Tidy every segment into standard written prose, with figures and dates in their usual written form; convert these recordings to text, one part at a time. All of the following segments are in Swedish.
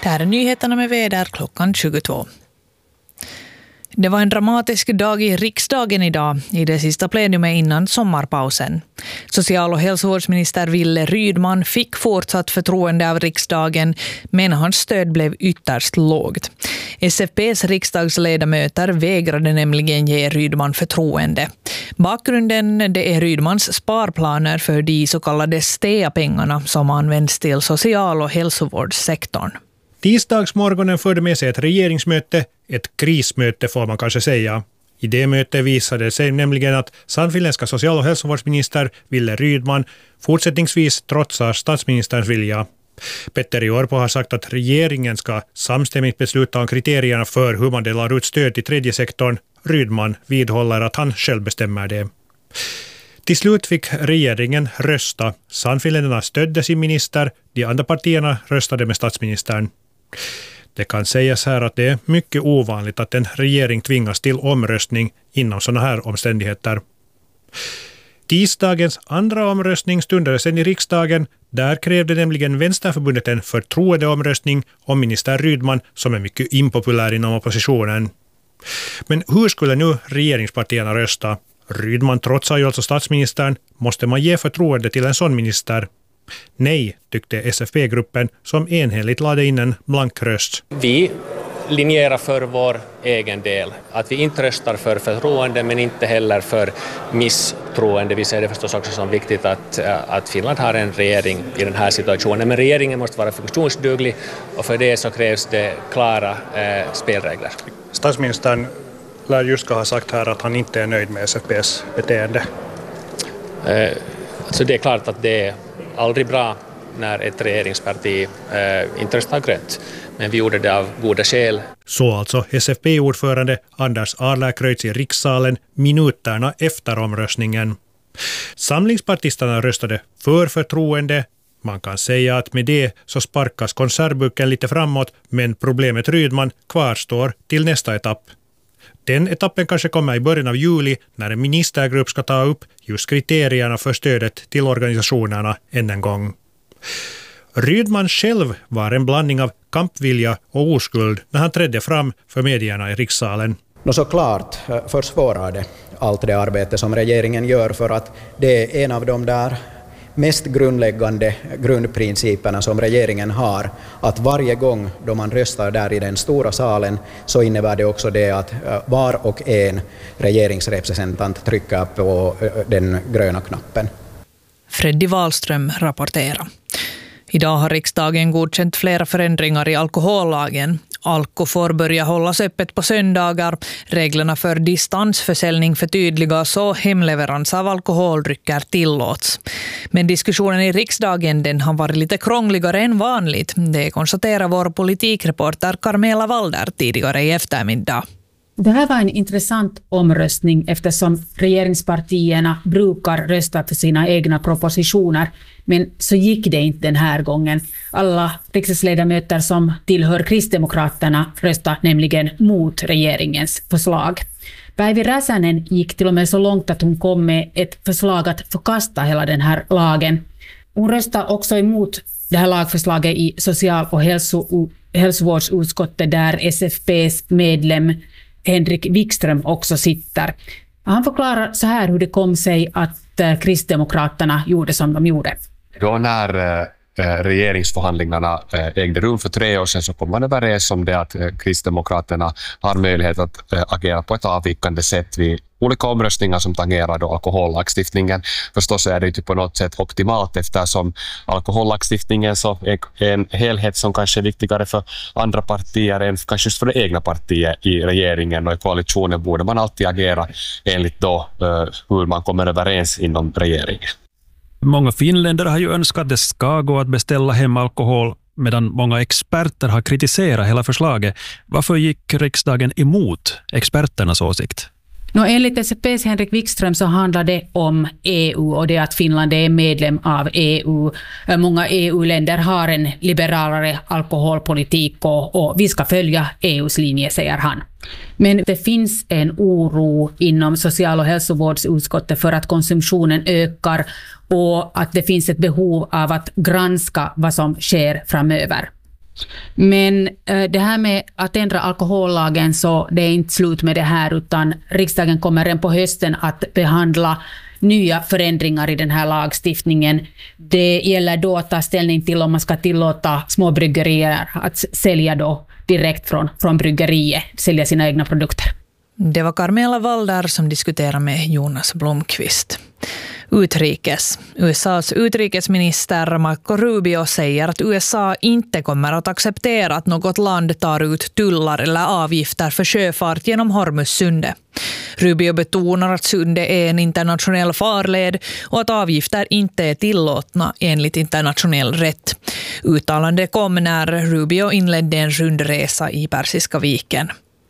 Det här är nyheterna med väder klockan 22. Det var en dramatisk dag i riksdagen idag, i det sista plenumet innan sommarpausen. Social- och hälsovårdsminister Wille Rydman fick fortsatt förtroende av riksdagen, men hans stöd blev ytterst lågt. SFP:s riksdagsledamöter vägrade nämligen ge Rydman förtroende. Bakgrunden det är Rydmans sparplaner för de så kallade STEA-pengarna som används till social- och hälsovårdssektorn. Tisdagsmorgonen förde med sig ett regeringsmöte, ett krismöte får man kanske säga. I det mötet visade det sig nämligen att sannfinländska social- och hälsovårdsminister Wille Rydman fortsättningsvis trotsar statsministerns vilja. Petteri Orpo har sagt att regeringen ska samstämmigt besluta om kriterierna för hur man delar ut stöd till tredje sektorn. Rydman vidhåller att han själv bestämmer det. Till slut fick regeringen rösta. Sannfinländarna stödde sin minister, de andra partierna röstade med statsministern. Det kan sägas här att det är mycket ovanligt att en regering tvingas till omröstning inom sådana här omständigheter. Tisdagens andra omröstning stundade sedan i riksdagen. Där krävde nämligen Vänsterförbundet en förtroendeomröstning om minister Rydman som är mycket impopulär inom oppositionen. Men hur skulle nu regeringspartierna rösta? Rydman trotsar ju alltså statsministern. Måste man ge förtroende till en sån minister? Nej, tyckte SFP-gruppen som enhälligt lade in en blank röst. Vi linjerar för vår egen del. Att vi inte röstar för förtroende men inte heller för misstroende. Vi ser det förstås också som viktigt att Finland har en regering i den här situationen. Men regeringen måste vara funktionsduglig och för det så krävs det klara spelregler. Statsministern lär just ha sagt här att han inte är nöjd med SFP:s beteende. Så det är klart att det är aldrig bra när ett regeringsparti inte röstar grönt. Men vi gjorde det av goda skäl. Så alltså SFP-ordförande Anders Adlercreutz i rikssalen minuterna efter omröstningen. Samlingspartisterna röstade för förtroende. Man kan säga att med det så sparkas konservburken lite framåt, men problemet Rydman kvarstår till nästa etapp. Den etappen kanske kommer i början av juli när en ministergrupp ska ta upp just kriterierna för stödet till organisationerna än en gång. Rydman själv var en blandning av kampvilja och oskuld när han trädde fram för medierna i rikssalen. Såklart försvårar det allt det arbete som regeringen gör för att det är en av de där mest grundläggande grundprinciperna som regeringen har, att varje gång då man röstar där i den stora salen så innebär det också det att var och en regeringsrepresentant trycker på den gröna knappen. Freddy Wahlström rapporterar. Idag har riksdagen godkänt flera förändringar i alkohollagen. Alko får börja hållas öppet på söndagar. Reglerna för distansförsäljning förtydligas så hemleverans av alkoholdrycker tillåts. Men diskussionen i riksdagen den har varit lite krångligare än vanligt. Det konstaterar vår politikreporter Carmela Walder tidigare i eftermiddag. Det här var en intressant omröstning eftersom regeringspartierna brukar rösta för sina egna propositioner. Men så gick det inte den här gången. Alla riksdagsledamöter som tillhör Kristdemokraterna röstade nämligen mot regeringens förslag. Päivi Räsänen gick till och med så långt att hon kom med ett förslag att förkasta hela den här lagen. Hon röstade också emot det här lagförslaget i social- och hälsovårdsutskottet där SFP:s medlem Henrik Wikström också sitter. Han förklarar så här hur det kom sig att Kristdemokraterna gjorde som de gjorde. Då när regeringsförhandlingarna ägde rum för 3 år sedan så kom man överens om det att Kristdemokraterna har möjlighet att agera på ett avvikande sätt vid olika omröstningar som tangerar då alkohollagstiftningen. Förstås är det inte på något sätt optimalt eftersom alkohollagstiftningen så är en helhet som kanske är viktigare för andra partier än kanske just för det egna partiet i regeringen och i koalitionen borde man alltid agera enligt då hur man kommer överens inom regeringen. Många finländare har ju önskat att det ska gå att beställa hem alkohol medan många experter har kritiserat hela förslaget. Varför gick riksdagen emot experternas åsikt? Enligt SFP:s Henrik Wikström så handlar det om EU och det att Finland är medlem av EU. Många EU-länder har en liberalare alkoholpolitik och vi ska följa EUs linje, säger han. Men det finns en oro inom social- och hälsovårdsutskottet för att konsumtionen ökar och att det finns ett behov av att granska vad som sker framöver. Men det här med att ändra alkohollagen, så det är inte slut med det här, utan riksdagen kommer redan på hösten att behandla nya förändringar i den här lagstiftningen. Det gäller då att ta ställning till om man ska tillåta små bryggerier att sälja då direkt från bryggeriet, sälja sina egna produkter. Det var Carmela Walder som diskuterade med Jonas Blomqvist. Utrikes. USAs utrikesminister Marco Rubio säger att USA inte kommer att acceptera att något land tar ut tullar eller avgifter för sjöfart genom Hormuzsundet. Rubio betonar att sundet är en internationell farled och att avgifter inte är tillåtna enligt internationell rätt. Uttalande kom när Rubio inledde en rundresa i Persiska viken.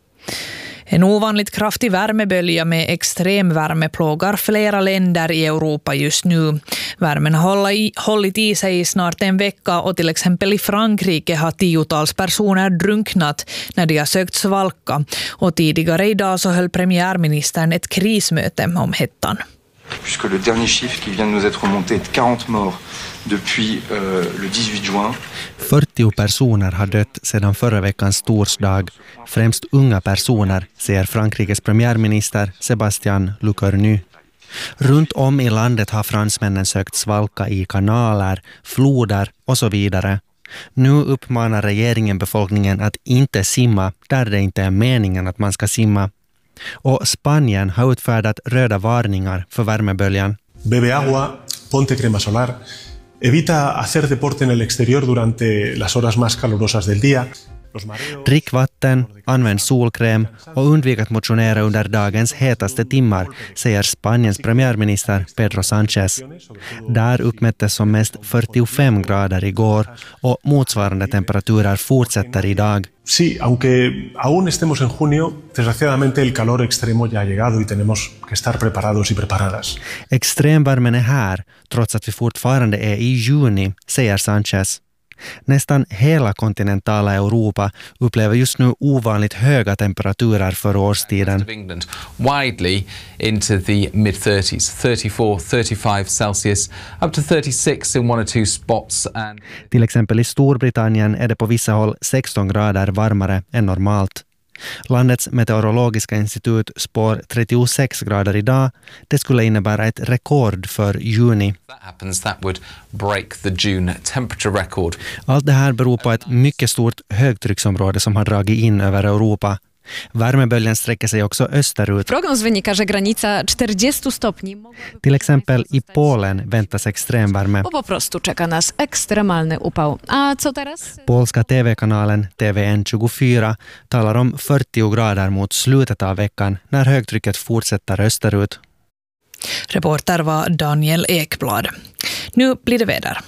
En ovanligt kraftig värmebölja med extremvärme plågar flera länder i Europa just nu. Värmen har hållit i sig i snart en vecka och till exempel i Frankrike har tiotals personer drunknat när de har sökt svalka. Och tidigare idag så höll premiärministern ett krismöte om hettan. Puisque le dernier chiffre qui vient de nous être remonté est 40 morts depuis le 18 juin. 40 personer har dött sedan förra veckans torsdag, främst unga personer, säger Frankrikes premiärminister Sébastien Lecornu. Runt om i landet har fransmännen sökt svalka i kanaler, floder och så vidare. Nu uppmanar regeringen befolkningen att inte simma där det inte är meningen att man ska simma. Och Spanien har utfärdat röda varningar för värmeböljan. Bebe agua, ponte crema solar, evita hacer deporte en el exterior durante las horas más calurosas del día. Drick vatten, använd solkräm och undvik att motionera under dagens hetaste timmar, säger Spaniens premiärminister Pedro Sánchez. Där uppmättes som mest 45 grader igår och motsvarande temperaturer fortsätter idag. Sí, aunque aún estemos en junio, desgraciadamente el calor extremo ya ha llegado y tenemos que estar preparados y preparadas. Extremvärmen är här, trots att vi fortfarande är i juni, säger Sánchez. Nästan hela kontinentala Europa upplever just nu ovanligt höga temperaturer för årstiden. Widely into the mid-30s, 34, 35 Celsius, up to 36 in one or two spots. Till exempel i Storbritannien är det på vissa håll 16 grader varmare än normalt. Landets meteorologiska institut spår 36 grader idag. Det skulle innebära ett rekord för juni. Allt det här beror på ett mycket stort högtrycksområde som har dragit in över Europa. Värmeböljan sträcker sig också österut. Prognoz wynika, że granica 40 stopni. Till exempel i Polen väntas extremvärme. Bo po prostu czeka nas ekstremalny upał. A co teraz? Polska TV-kanalen TVN24 talar om 40 grader mot slutet av veckan när högtrycket fortsätter österut. Reporter var Daniel Ekblad. Nu blir det väder.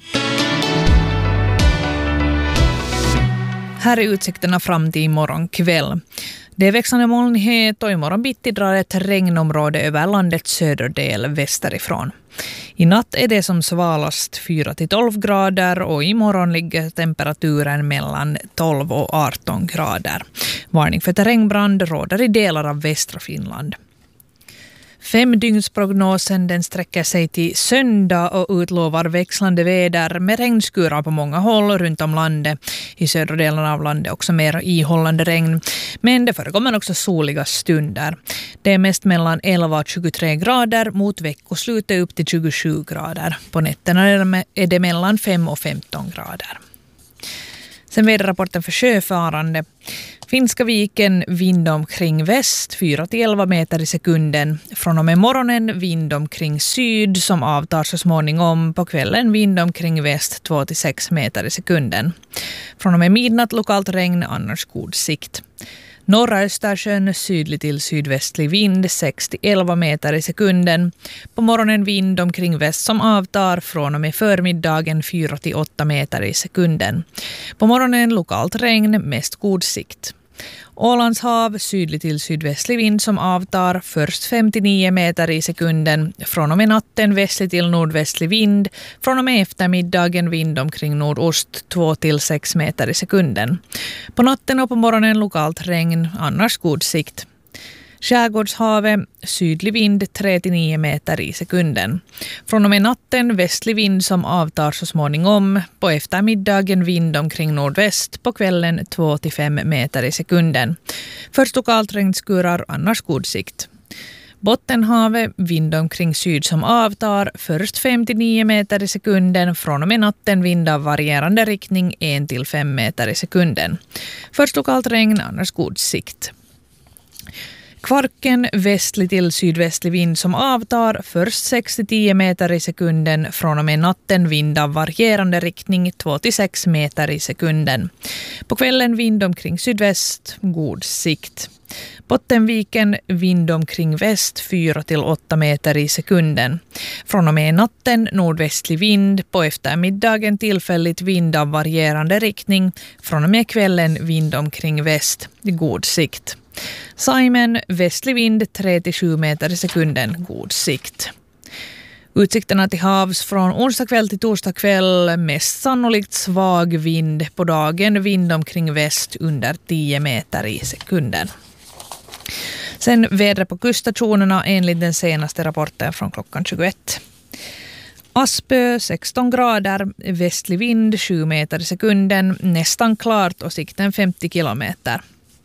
Här är utsikterna fram till imorgon kväll. Det är växande molnighet och imorgon bitti drar ett regnområde över landets söderdel västerifrån. I natt är det som svalast 4-12 grader och imorgon ligger temperaturen mellan 12 och 18 grader. Varning för terrängbrand råder i delar av västra Finland. 5-dygnsprognosen den sträcker sig till söndag och utlovar växlande väder med regnskurar på många håll runt om landet. I södra delen av landet också mer ihållande regn. Men det förekommer också soliga stunder. Det är mest mellan 11 och 23 grader mot veckoslutet upp till 27 grader. På nätterna är det mellan 5 och 15 grader. Sen väderrapporten för sjöfarande. Finska viken vind omkring väst 4-11 meter i sekunden. Från och med morgonen vind omkring syd som avtar så småningom. På kvällen vind omkring väst 2-6 meter i sekunden. Från och med midnatt lokalt regn, annars god sikt. Norra Östersjön sydlig till sydvästlig vind 6-11 meter i sekunden. På morgonen vind omkring väst som avtar från och med förmiddagen 4-8 meter i sekunden. På morgonen lokalt regn, mest god sikt. Ålands hav sydlig till sydvästlig vind som avtar först 5-9 meter i sekunden. Från och med natten västlig till nordvästlig vind. Från och med eftermiddagen vind omkring nordost 2-6 meter i sekunden. På natten och på morgonen lokalt regn, annars god sikt. Skärgårdshavet sydlig vind 3-9 meter i sekunden. Från och med natten västlig vind som avtar så småningom. På eftermiddagen vind omkring nordväst, på kvällen 2-5 meter i sekunden. Först lokalt regnskurar, annars god sikt. Bottenhavet vind omkring syd som avtar, först 5-9 meter i sekunden, från och med natten vind av varierande riktning 1-5 meter i sekunden. Först lokalt regn, annars god sikt. Kvarken västlig till sydvästlig vind som avtar, först 6-10 meter i sekunden, från och med natten vind av varierande riktning 2-6 meter i sekunden. På kvällen vind omkring sydväst, god sikt. Bottenviken vind omkring väst 4-8 meter i sekunden. Från och med natten nordvästlig vind, på eftermiddagen tillfälligt vind av varierande riktning. Från och med kvällen vind omkring väst, god sikt. Saimen västlig vind 3-7 meter i sekunden, god sikt. Utsikterna till havs från onsdag kväll till torsdag kväll, mest sannolikt svag vind. På dagen vind omkring väst under 10 meter i sekunden. Sen vädret på kuststationerna enligt den senaste rapporten från klockan 21. Aspö 16 grader, västlig vind 7 meter i sekunden, nästan klart och sikten 50 kilometer.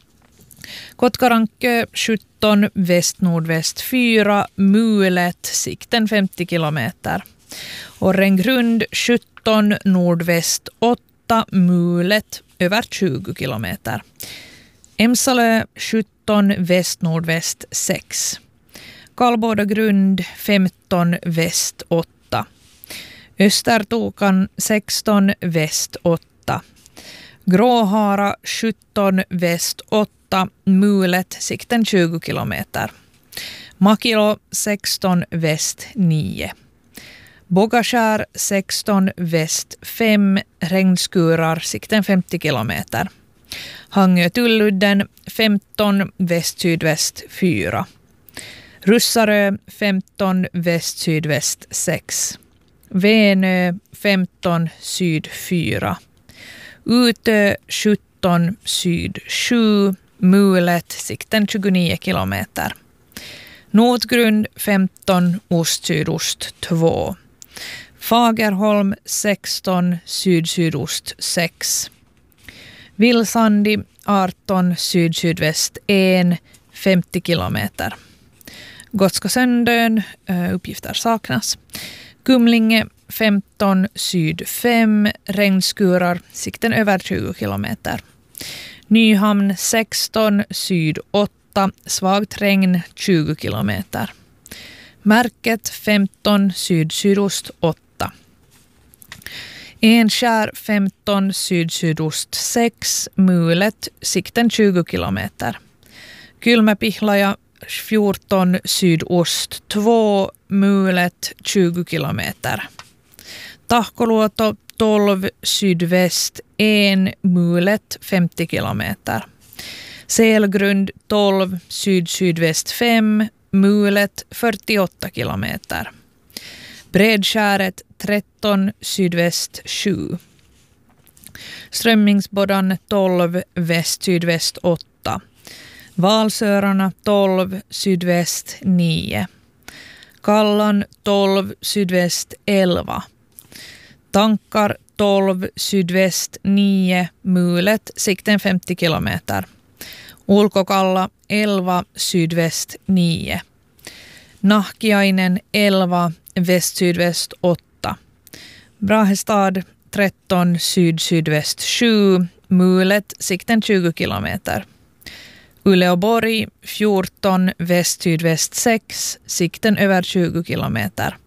Kotkarankö 17, väst-nordväst 4, mulet, sikten 50 kilometer. Orrengrund 17, nordväst 8, mulet över 20 kilometer. Emsalö 17, väst-nordväst 6. Kalbodagrund 15, väst 8. Östertokan 16, väst 8. Gråhara 17, väst 8. Mulet, sikten 20 kilometer. Makilo 16, väst 9. Bogaskär 16, väst 5. Regnskurar, sikten 50 kilometer. Hangö-Tulludden 15, väst-sydväst 4. Russarö 15, väst-sydväst 6. Venö 15, syd 4. Utö 17, syd 7. Mulet, sikten 29 kilometer. Notgrund 15, ost-sydost 2. Fagerholm 16, syd-sydost 6. Vilsandi 18, syd-sydväst 1, 50 kilometer. Gotska Söndön, uppgifter saknas. Kumlinge 15, syd 5, regnskurar, sikten över 20 kilometer. Nyhamn 16, syd 8, svagt regn 20 kilometer. Märket 15, syd-sydost 8. Enskär 15, syd-sydost 6, mulet, sikten 20 kilometer. Kylmäpihlaja 14, sydost 2, mulet 20 kilometer. Tahkoluoto 12, sydväst 1, mulet 50 kilometer. Selgrund 12, syd-sydväst 5, mulet 48 kilometer. Bredskäret 13, sydväst 7. Strömmingsboddan 12, väst-sydväst 8. Valsörarna 12, sydväst 9. Kallan 12, sydväst 11. Tankar 12, sydväst 9, mulet, sikten 50 kilometer. Ulkokalla 11, sydväst 9. Nahkiainen 11, väst-sydväst 8. Brahestad 13, syd-sydväst 7, mulet, sikten 20 kilometer. Uleåborg 14, väst-sydväst 6, sikten över 20 kilometer.